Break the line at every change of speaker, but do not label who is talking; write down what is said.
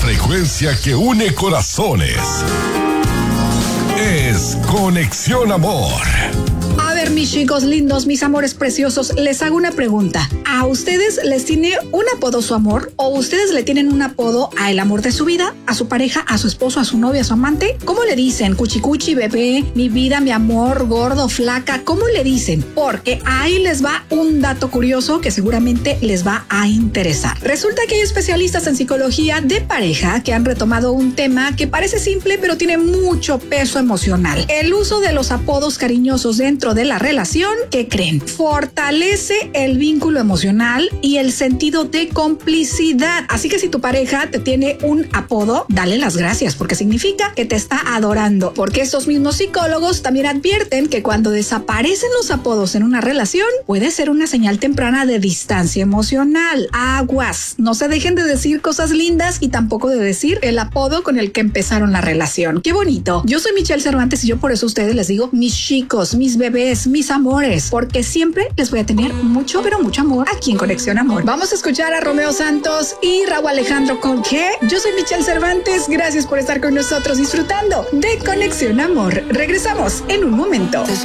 frecuencia que une corazones. Es Conexión Amor.
A ver, mis chicos lindos, mis amores preciosos, les hago una pregunta. ¿A ustedes les tiene un apodo su amor? ¿O ustedes le tienen un apodo a el amor de su vida? ¿A su pareja, a su esposo, a su novia, a su amante? ¿Cómo le dicen? Cuchicuchi, bebé, mi vida, mi amor, gordo, flaca. ¿Cómo le dicen? Porque ahí les va un dato curioso que seguramente les va a interesar. Resulta que hay especialistas en psicología de pareja que han retomado un tema que parece simple pero tiene mucho peso emocional. El uso de los apodos cariñosos dentro de la relación. ¿Qué creen? Fortalece el vínculo emocional y el sentido de complicidad. Así que si tu pareja te tiene un apodo, dale las gracias porque significa que te está adorando. Porque estos mismos psicólogos también advierten que cuando desaparecen los apodos en una relación, puede ser una señal temprana de distancia emocional. Aguas, no se dejen de decir cosas lindas y tampoco de decir el apodo con el que empezaron la relación. ¡Qué bonito! Yo soy Michelle Cervantes y yo por eso a ustedes les digo mis chicos, mis bebés, mis amores, porque siempre les voy a tener mucho, pero mucho amor aquí en Conexión Amor. Vamos a escuchar a Romeo Santos y Raúl Alejandro con ¿Qué? Yo soy Michelle Cervantes, gracias por estar con nosotros disfrutando de Conexión Amor. Regresamos en un momento.